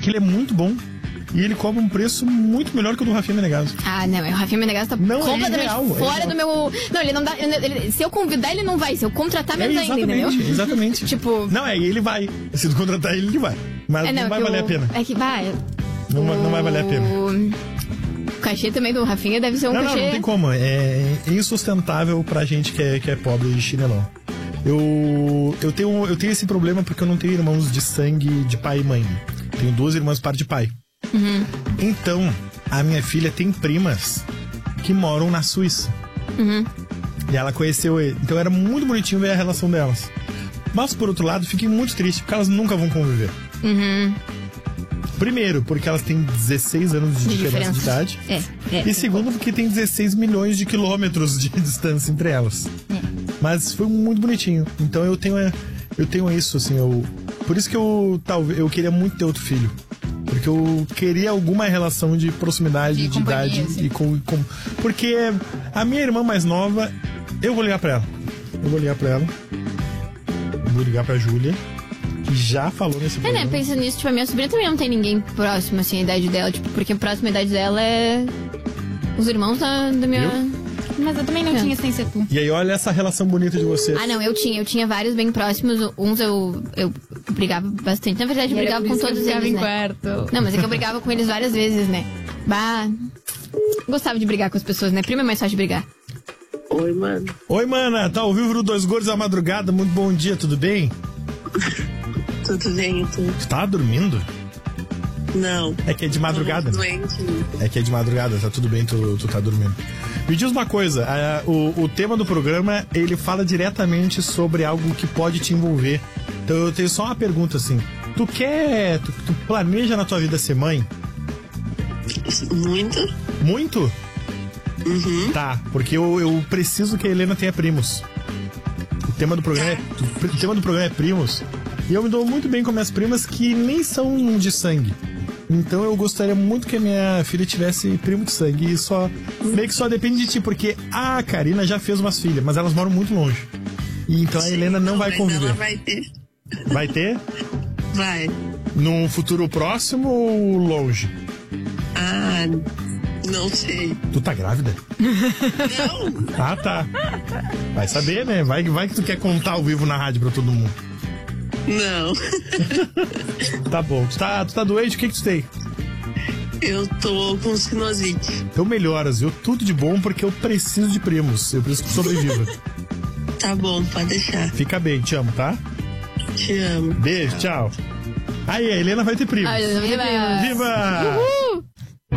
que ele é muito bom. E ele cobra um preço muito melhor que o do Rafinha Menegaso. Ah, não, o Rafinha Menegaso tá completamente fora do meu... Não, ele não dá... se eu convidar, ele não vai. Se eu contratar, menos ainda, entendeu? Exatamente. Tipo... Não, ele vai. Se tu contratar ele vai. Mas não vai valer a pena. É que vai... Não vai valer a pena. O cachê também do Rafinha deve ser um cachê... Não tem como. É insustentável pra gente que é pobre de chinelão. Eu tenho esse problema porque eu não tenho irmãos de sangue de pai e mãe. Tenho 2 irmãs par de pai. Uhum. Então, a minha filha tem primas que moram na Suíça. Uhum. E ela conheceu ele. Então era muito bonitinho ver a relação delas. Mas, por outro lado, fiquei muito triste porque elas nunca vão conviver. Uhum. Primeiro, porque elas têm 16 anos de diferença de idade. E segundo, porque tem 16 milhões de quilômetros de distância entre elas. Mas foi muito bonitinho. Então eu tenho isso, assim. Por isso que eu queria muito ter outro filho. Porque eu queria alguma relação de proximidade, de idade. Assim. Porque a minha irmã mais nova, eu vou ligar pra ela. Vou ligar pra Júlia, que já falou nesse programa. Né? Pensando nisso, tipo, a minha sobrinha também não tem ninguém próximo, assim, a idade dela. Tipo, porque a próxima idade dela é os irmãos da minha... Mas eu também não tinha sem ser tu. E aí, olha essa relação bonita de vocês. Ah, não, eu tinha vários bem próximos. Uns eu brigava bastante. Na verdade, eu brigava com todos eles, né? Quarto. Não, mas é que eu brigava com eles várias vezes, né? Gostava de brigar com as pessoas, né? Prima é mais fácil de brigar. Oi, mano. Oi, mana. Tá ao vivo no Dois Gordos à Madrugada. Muito bom dia, tudo bem? Tudo bem, tu? Tu tá dormindo? Não. É que é de madrugada. Tô doente. É que é de madrugada, tá tudo bem, tu tá dormindo. Me diz uma coisa, o tema do programa, ele fala diretamente sobre algo que pode te envolver. Então eu tenho só uma pergunta assim. Tu planeja na tua vida ser mãe? Muito? Muito? Uhum. Tá, porque eu preciso que a Helena tenha primos. O tema do programa é primos. E eu me dou muito bem com minhas primas que nem são de sangue. Então eu gostaria muito que a minha filha tivesse primo de sangue. E meio que só depende de ti, porque a Karina já fez umas filhas, mas elas moram muito longe. E então a Helena não vai conviver. Ela vai ter. Vai ter? Vai. Num futuro próximo ou longe? Ah, não sei. Tu tá grávida? Não. Ah, tá. Vai saber, né? Vai que tu quer contar ao vivo na rádio pra todo mundo. Não. Tá bom. Tu tá doente? O que tu tem? Eu tô com sinusite. Então melhoras, viu? Tudo de bom, porque eu preciso de primos. Eu preciso que sobreviva. Tá bom, pode deixar. Fica bem, te amo, tá? Te amo. Beijo, tchau. Aí, a Helena vai ter primos. Viva! Viva!